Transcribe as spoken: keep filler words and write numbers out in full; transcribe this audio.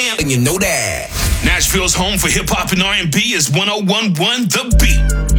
And you know that. Nashville's home for hip hop and R and B is one oh one point one The Beat.